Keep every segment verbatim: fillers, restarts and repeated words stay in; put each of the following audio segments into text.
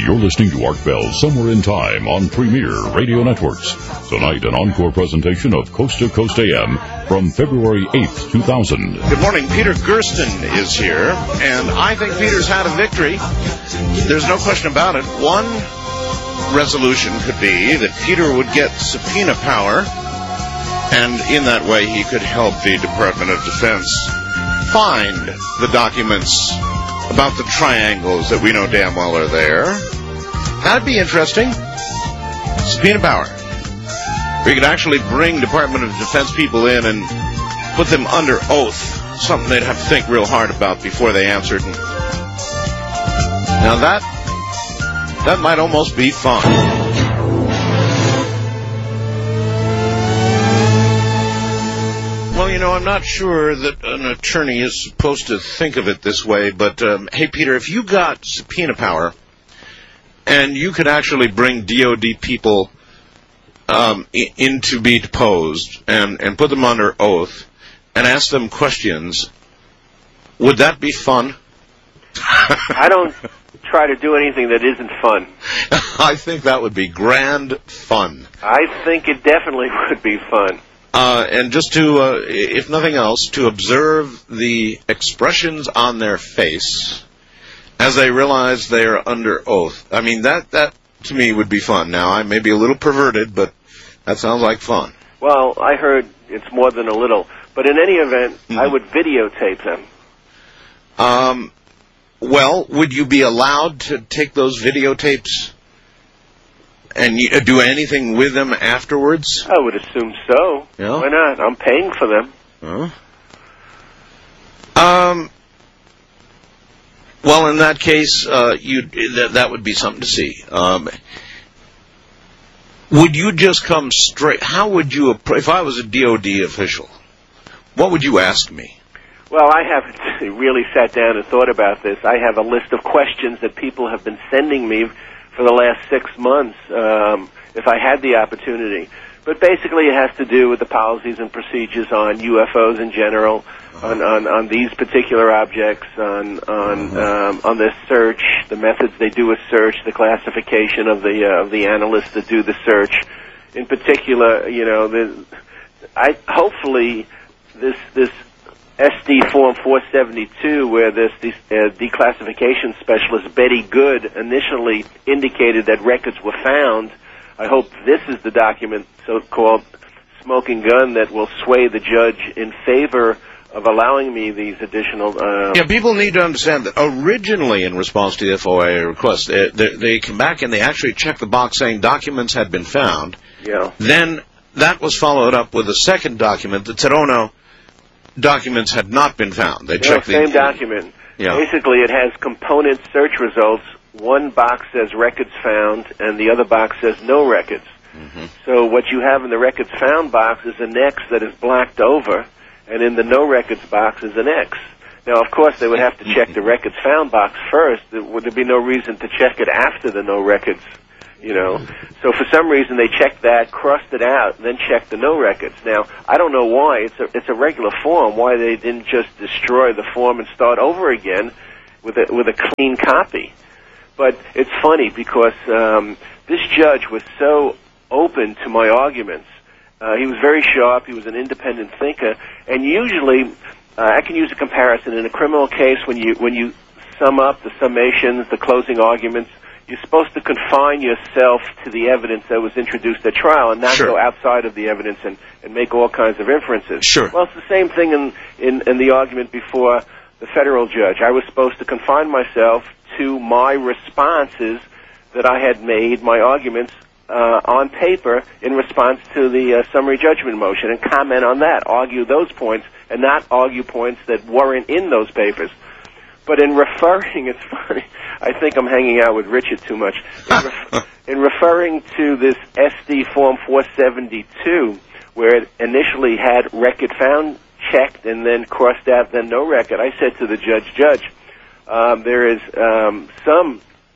You're listening to Art Bell Somewhere in Time on Premier Radio Networks. Tonight, an encore presentation of Coast to Coast A M from February eighth, two thousand. Good morning. Peter Gersten is here, and I think Peter's had a victory. There's no question about it. One resolution could be that Peter would get subpoena power, and in that way he could help the Department of Defense find the documents about the triangles that we know damn well are there. That'd be interesting. Subpoena power. We could actually bring Department of Defense people in and put them under oath, something they'd have to think real hard about before they answered. Now that, that might almost be fun. Well, you know, I'm not sure that an attorney is supposed to think of it this way, but, um, hey, Peter, if you got subpoena power and you could actually bring D O D people um, in to be deposed and, and put them under oath and ask them questions, would that be fun? I don't try to do anything that isn't fun. I think that would be grand fun. I think it definitely would be fun. Uh, and just to, uh, if nothing else, to observe the expressions on their face as they realize they are under oath. I mean, that, that to me would be fun. Now, I may be a little perverted, but that sounds like fun. Well, I heard it's more than a little. But in any event, mm-hmm. I would videotape them. Um, well, would you be allowed to take those videotapes and you, uh, do anything with them afterwards? I would assume so. Yeah. Why not? I'm paying for them. Huh? Um. Well, in that case, uh, you th- that would be something to see. Um, would you just come straight? How would you, if I was a D O D official, what would you ask me? Well, I haven't really sat down and thought about this. I have a list of questions that people have been sending me for the last six months, um, if I had the opportunity. But basically it has to do with the policies and procedures on U F Os in general, on, on, on these particular objects, on on um, on this search, the methods they do a search, the classification of the uh, of the analysts that do the search. In particular, you know, the, I hopefully this this S D Form four seventy-two, where this de- uh, declassification specialist, Betty Good, initially indicated that records were found. I hope this is the document, so-called smoking gun, that will sway the judge in favor of allowing me these additional... Uh, yeah, people need to understand that originally in response to the F O I request, they, they, they come back and they actually check the box saying documents had been found. Yeah. Then that was followed up with a second document that said, oh no, documents had not been found. They yeah, checked same the... document. Yeah. Basically, it has component search results. One box says records found, and the other box says no records. Mm-hmm. So what you have in the records found box is an X that is blacked over, and in the no records box is an X. Now, of course, they would have to check the records found box first. There would there be no reason to check it after the no records, you know. So for some reason, they checked that, crossed it out, and then checked the no records. Now, I don't know why. It's a, it's a regular form, why they didn't just destroy the form and start over again with a, with a clean copy. But it's funny because um, this judge was so open to my arguments. Uh, he was very sharp. He was an independent thinker. And usually, uh, I can use a comparison. In a criminal case, when you when you sum up the summations, the closing arguments, you're supposed to confine yourself to the evidence that was introduced at trial and not Sure. go outside of the evidence and, and make all kinds of inferences. Sure. Well, it's the same thing in, in, in the argument before the federal judge. I was supposed to confine myself to my responses that I had made, my arguments uh, on paper in response to the uh, summary judgment motion, and comment on that, argue those points, and not argue points that weren't in those papers. But in referring, it's funny, I think I'm hanging out with Richard too much. In, ref- in referring to this S D Form four seventy-two, where it initially had record found checked and then crossed out, then no record, I said to the judge, Judge, Um, there is um, some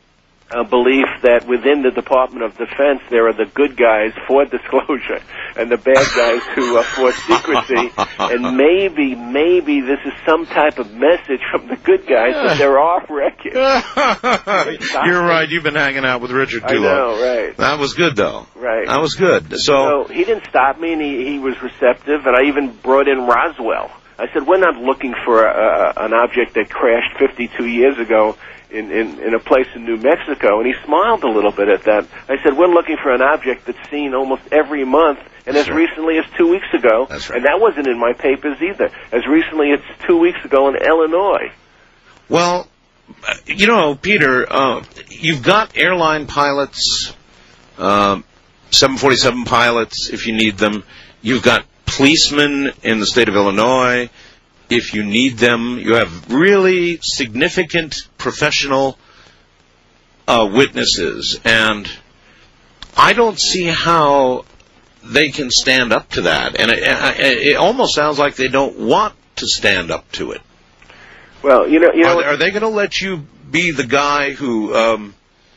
a belief that within the Department of Defense there are the good guys for disclosure and the bad guys who are for secrecy. And maybe, maybe this is some type of message from the good guys that there are records. You're right. You've been hanging out with Richard too long. I know, right. That was good, though. Right. That was good. So, so he didn't stop me, and he, he was receptive, and I even brought in Roswell. I said, we're not looking for a, a, an object that crashed fifty-two years ago in, in, in a place in New Mexico, and he smiled a little bit at that. I said, we're looking for an object that's seen almost every month, and that's as right. recently as two weeks ago, that's right. and that wasn't in my papers either, as recently as two weeks ago in Illinois. Well, you know, Peter, uh, you've got airline pilots, uh, seven forty-seven pilots, if you need them. You've got policemen in the state of Illinois, if you need them. You have really significant professional uh, witnesses, and I don't see how they can stand up to that. And it, it almost sounds like they don't want to stand up to it. Well, you know, you know, are, are they going to let you be the guy who um,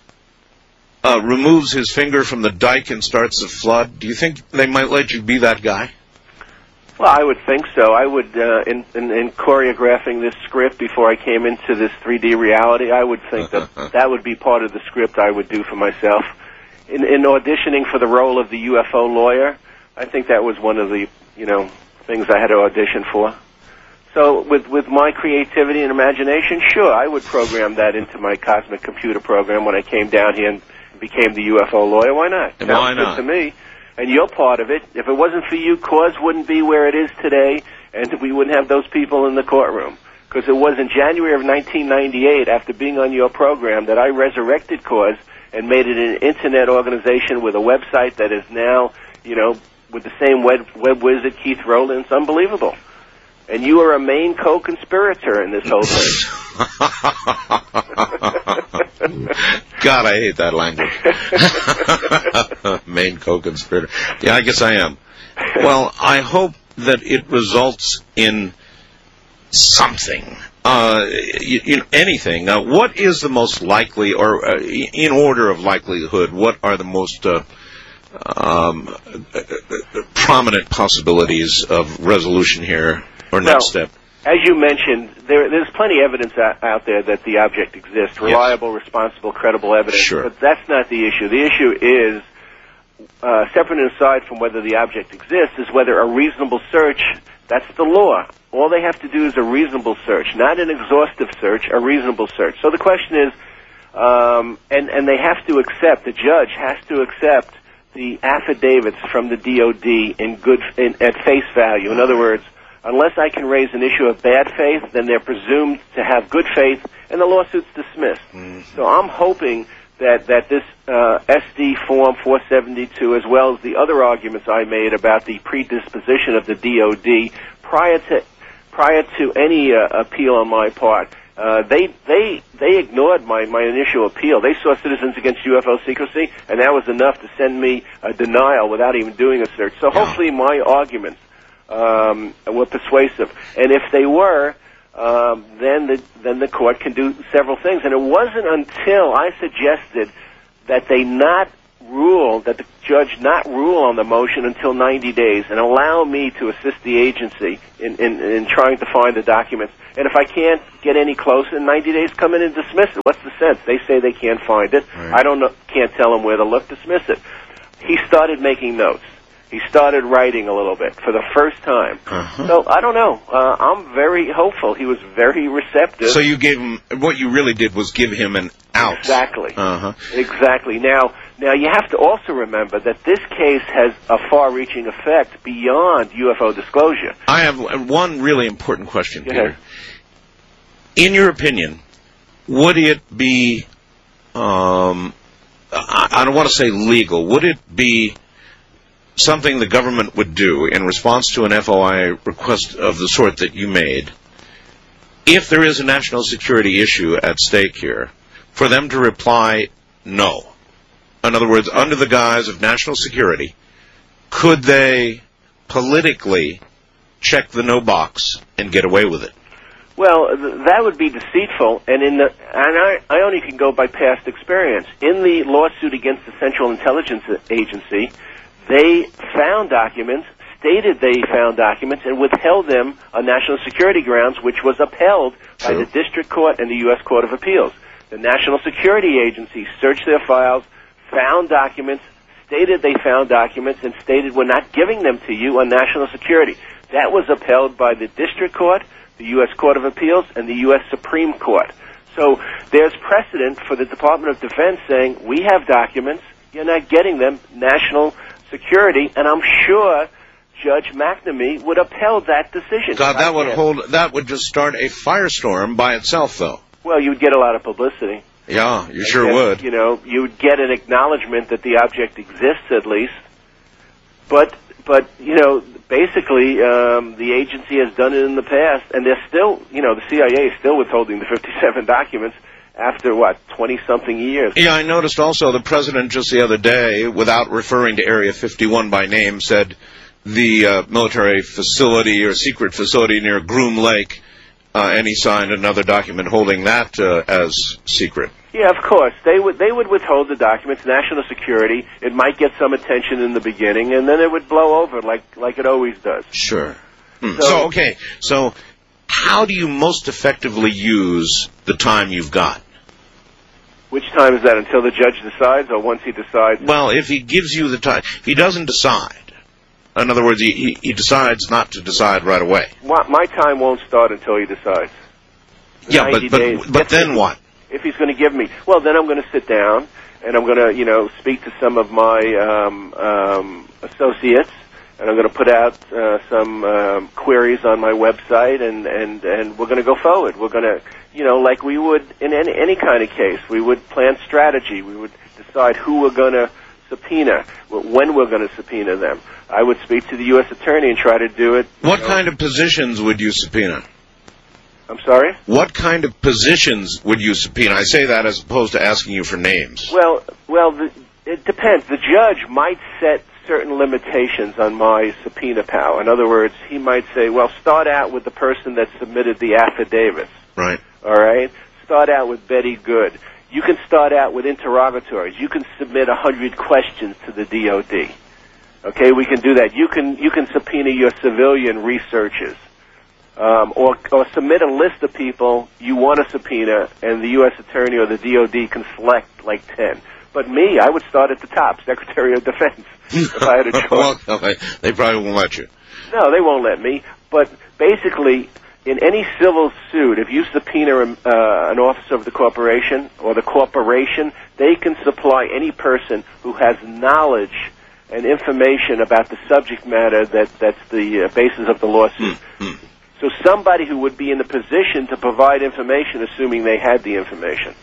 uh, removes his finger from the dike and starts the flood? Do you think they might let you be that guy? Well, I would think so. I would, uh, in, in, in choreographing this script before I came into this three D reality, I would think that that would be part of the script I would do for myself. In, in auditioning for the role of the U F O lawyer, I think that was one of the, you know, things I had to audition for. So with, with my creativity and imagination, sure, I would program that into my cosmic computer program when I came down here and became the U F O lawyer. Why not? And why not? Good to me. And you're part of it. If it wasn't for you, Cause wouldn't be where it is today, and we wouldn't have those people in the courtroom. Because it was in January of nineteen ninety-eight, after being on your program, that I resurrected Cause and made it an internet organization with a website that is now, you know, with the same web, web wizard, Keith Rowland. It's unbelievable. And you are a main co-conspirator in this whole thing. God, I hate that language. Main co-conspirator. Yeah, I guess I am. Well, I hope that it results in something. Uh, you, you know, anything. Uh, what is the most likely, or uh, in order of likelihood, what are the most uh, um, uh, prominent possibilities of resolution here? Or next well, step. As you mentioned, there, there's plenty of evidence out, out there that the object exists. Reliable, yes. responsible, credible evidence. Sure. But that's not the issue. The issue is, uh, separate and aside from whether the object exists, is whether a reasonable search, that's the law. All they have to do is a reasonable search, not an exhaustive search, a reasonable search. So the question is, um, and, and they have to accept, the judge has to accept the affidavits from the D O D in good, in, at face value. In other words, unless I can raise an issue of bad faith, then they're presumed to have good faith, and the lawsuit's dismissed. Mm-hmm. So I'm hoping that, that this uh, S D Form four seventy-two, as well as the other arguments I made about the predisposition of the D O D prior to prior to any uh, appeal on my part, uh, they they they ignored my, my initial appeal. They saw Citizens Against U F O Secrecy, and that was enough to send me a denial without even doing a search. So yeah. hopefully my arguments Um, were persuasive, and if they were, um, then the then the court can do several things. And it wasn't until I suggested that they not rule, that the judge not rule on the motion until ninety days, and allow me to assist the agency in, in, in trying to find the documents. And if I can't get any closer, in ninety days, come in and dismiss it. What's the sense? They say they can't find it. Right. I don't know, can't tell them where to look. Dismiss it. He started making notes. He started writing a little bit for the first time. Uh-huh. So, I don't know. Uh, I'm very hopeful. He was very receptive. So you gave him, what you really did was give him an out. Exactly. Uh-huh. Exactly. Now, now you have to also remember that this case has a far-reaching effect beyond U F O disclosure. I have one really important question, Go Peter. ahead. In your opinion, would it be, um, I, I don't want to say legal, would it be something the government would do in response to an F O I request of the sort that you made, if there is a national security issue at stake here, for them to reply no? In other words, under the guise of national security, could they politically check the no box and get away with it? Well, th- that would be deceitful, and in the and I, I only can go by past experience. In the lawsuit against the Central Intelligence Agency, they found documents, stated they found documents, and withheld them on national security grounds, which was upheld True. by the District Court and the U S Court of Appeals. The National Security Agency searched their files, found documents, stated they found documents, and stated we're not giving them to you on national security. That was upheld by the District Court, the U S Court of Appeals, and the U S Supreme Court. So there's precedent for the Department of Defense saying, we have documents, you're not getting them, national security, and I'm sure Judge McNamee would upheld that decision. God, that would hold, that would just start a firestorm by itself, though. Well, you'd get a lot of publicity. Yeah, you sure guess, would. You know, you would get an acknowledgement that the object exists, at least. But, but you know, basically, um, the agency has done it in the past, and they're still, you know, the C I A is still withholding the fifty-seven documents after, what, twenty-something years. Yeah, I noticed also the president just the other day, without referring to Area fifty-one by name, said the uh, military facility or secret facility near Groom Lake, uh, and he signed another document holding that uh, as secret. Yeah, of course. They would they would withhold the documents, national security. It might get some attention in the beginning, and then it would blow over like like it always does. Sure. Hmm. So, so, okay, so how do you most effectively use the time you've got? Which time is that, until the judge decides, or once he decides? Well, if he gives you the time, if he doesn't decide, in other words, he, he, he decides not to decide right away. My, my time won't start until he decides. Yeah, but but, days. but then what? If he's going to give me, well, then I'm going to sit down and I'm going to, you know, speak to some of my um, um, associates, and I'm going to put out uh, some um, queries on my website, and, and, and we're going to go forward. We're going to, you know, like we would in any, any kind of case, we would plan strategy. We would decide who we're going to subpoena, when we're going to subpoena them. I would speak to the U S attorney and try to do it. What know. kind of positions would you subpoena? I'm sorry? What kind of positions would you subpoena? I say that as opposed to asking you for names. Well, well, the, it depends. The judge might set certain limitations on my subpoena power. In other words, he might say, well, start out with the person that submitted the affidavits. Right. All right? Start out with Betty Good. You can start out with interrogatories. You can submit a hundred questions to the D O D. Okay, we can do that. You can you can subpoena your civilian researchers. Um, or, or submit a list of people you want to subpoena, and the U S attorney or the D O D can select like ten. But me, I would start at the top, Secretary of Defense, if I had a choice. Well, okay. They probably won't let you. No, they won't let me. But basically, in any civil suit, if you subpoena uh, an officer of the corporation or the corporation, they can supply any person who has knowledge and information about the subject matter that, that's the uh, basis of the lawsuit. Mm-hmm. So somebody who would be in the position to provide information, assuming they had the information.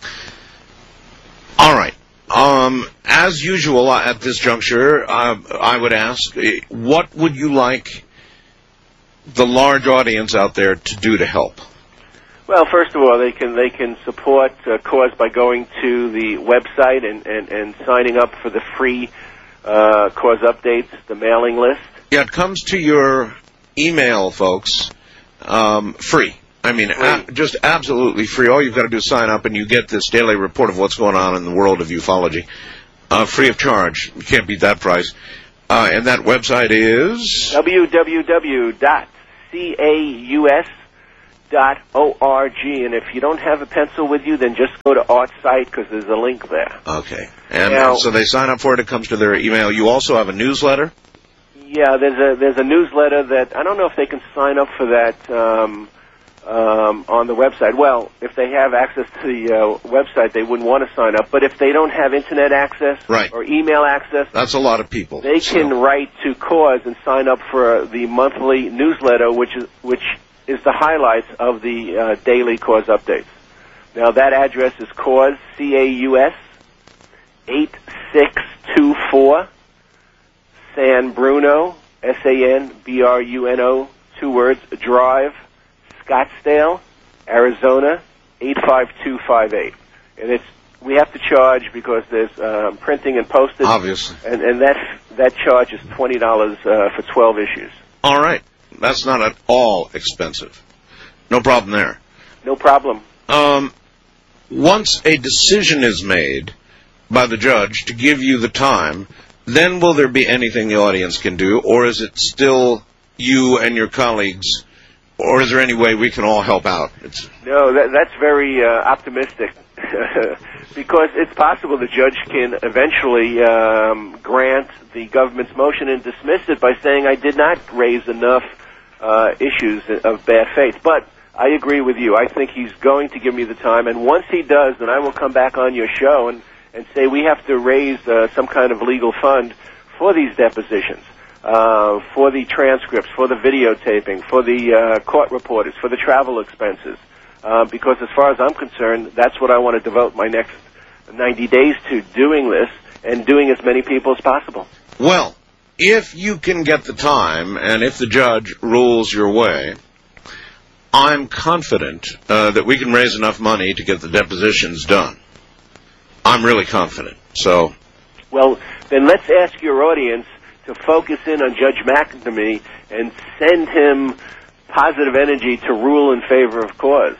All right. Um, as usual at this juncture, uh, I would ask, what would you like the large audience out there to do to help? Well, first of all, they can they can support uh, Cause by going to the website and, and, and signing up for the free uh, Cause updates, the mailing list. Yeah, it comes to your email, folks, um, free. I mean, a- just absolutely free. All you've got to do is sign up, and you get this daily report of what's going on in the world of ufology, uh, free of charge. You can't beat that price. Uh, and that website is w w w dot caus dot org. And if you don't have a pencil with you, then just go to Art's site, because there's a link there. Okay. And now, so they sign up for it. It comes to their email. You also have a newsletter? Yeah, there's a there's a newsletter that I don't know if they can sign up for that um, um, on the website. Well, if they have access to the uh, website, they wouldn't want to sign up. But if they don't have internet access right. or email access, that's a lot of people. They so. can write to Cause and sign up for the monthly newsletter, which is which is the highlights of the uh, daily Cause updates. Now that address is Cause C A U S eight six two four. San Bruno, S A N B R U N O, two words, Drive, Scottsdale, Arizona, eight five two five eight. And it's we have to charge because there's um, printing and postage. Obviously. And, and that, that charge is twenty dollars uh, for twelve issues. All right. That's not at all expensive. No problem there. No problem. Um, once a decision is made by the judge to give you the time, then will there be anything the audience can do, or is it still you and your colleagues, or is there any way we can all help out? It's... No, that, that's very uh, optimistic, because it's possible the judge can eventually um, grant the government's motion and dismiss it by saying I did not raise enough uh, issues of bad faith. But I agree with you. I think he's going to give me the time, and once he does, then I will come back on your show and, and say we have to raise uh, some kind of legal fund for these depositions, uh, for the transcripts, for the videotaping, for the uh, court reporters, for the travel expenses. Uh, because as far as I'm concerned, that's what I want to devote my next ninety days to, doing this and doing as many people as possible. Well, if you can get the time, and if the judge rules your way, I'm confident uh, that we can raise enough money to get the depositions done. I'm really confident. So, well, then let's ask your audience to focus in on Judge McNamee and send him positive energy to rule in favor of cause.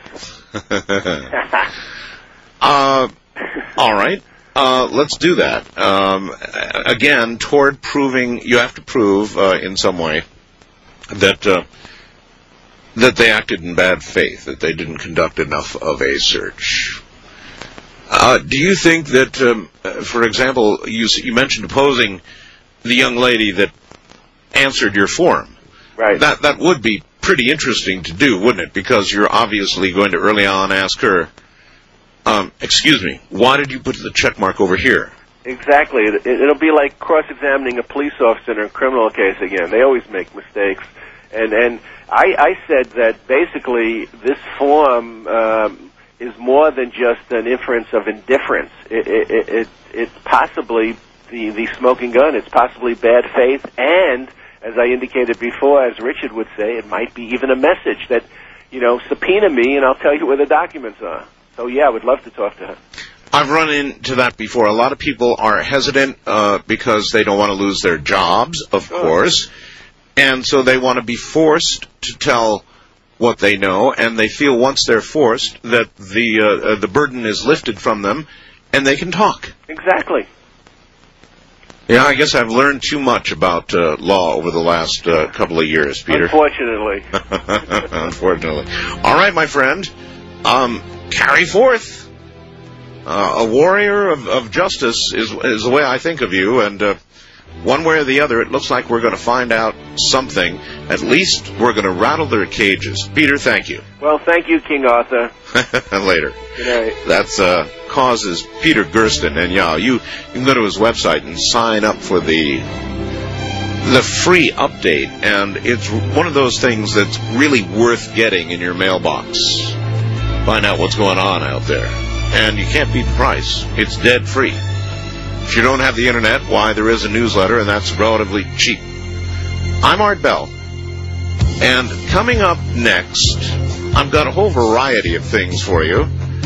uh, all right. Uh, let's do that. Um, again, toward proving, you have to prove uh, in some way that uh, that they acted in bad faith, that they didn't conduct enough of a search. Uh, do you think that, um, for example, you, you mentioned opposing the young lady that answered your form? Right. That that would be pretty interesting to do, wouldn't it? Because you're obviously going to early on ask her, um, excuse me, why did you put the check mark over here? Exactly. It, it'll be like cross-examining a police officer in a criminal case again. They always make mistakes. And and I, I said that basically this form um, is more than just an inference of indifference. It, it, it, it, it's possibly the, the smoking gun. It's possibly bad faith. And, as I indicated before, as Richard would say, it might be even a message that, you know, subpoena me and I'll tell you where the documents are. So, yeah, I would love to talk to her. I've run into that before. A lot of people are hesitant uh, because they don't want to lose their jobs, of Sure. course. And so they want to be forced to tell what they know, and they feel once they're forced that the uh, uh, the burden is lifted from them, and they can talk. Exactly. Yeah, I guess I've learned too much about uh, law over the last uh, couple of years, Peter. Unfortunately. Unfortunately. All right, my friend. Um, carry forth. Uh, a warrior of, of justice is, is the way I think of you, and uh, one way or the other, it looks like we're going to find out something. At least we're going to rattle their cages. Peter, thank you. Well, thank you, King Arthur. Later. Good night. That's uh, causes Peter Gersten, and yeah, you, you can go to his website and sign up for the the free update, and it's one of those things that's really worth getting in your mailbox. Find out what's going on out there, and you can't beat the price. It's dead free. If you don't have the internet, why, there is a newsletter, and that's relatively cheap. I'm Art Bell, and coming up next, I've got a whole variety of things for you,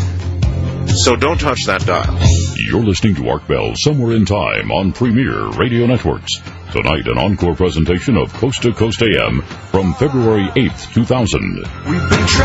so don't touch that dial. You're listening to Art Bell Somewhere in Time on Premier Radio Networks. Tonight, an encore presentation of Coast to Coast A M from February eighth, two thousand. We've been